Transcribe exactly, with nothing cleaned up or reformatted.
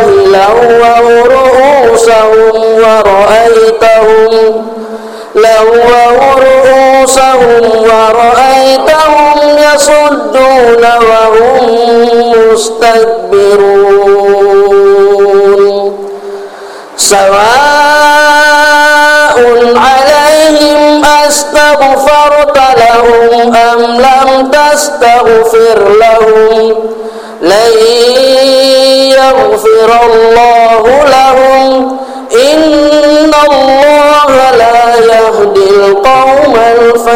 لووا رؤوسهم ورأيتهم لووا رؤوسهم ورأيتهم يصدون وهم مستكبرون سواء عليهم أستغفرت لهم أم لم تستغفر لهم لن يغفر الله لهم إن الله لا يهدي القوم الفاسقين.